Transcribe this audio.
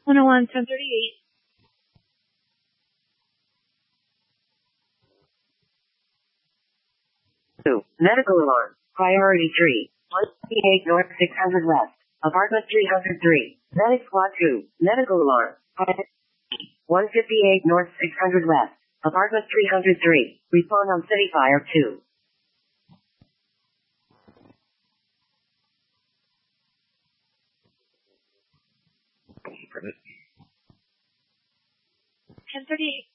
101, 1038. Medical alarm. Priority 3. 158 North 600 West. Apartment 303. Medic Squad 2. Medical alarm. 158 North 600 West. Apartment 303. Respond on City Fire 2. 1038.